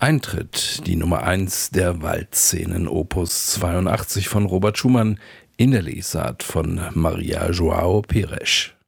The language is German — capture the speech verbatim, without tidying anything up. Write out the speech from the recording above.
Eintritt, die Nummer eins der Waldszenen Opus zweiundachtzig von Robert Schumann in der Lesart von Maria João Pires.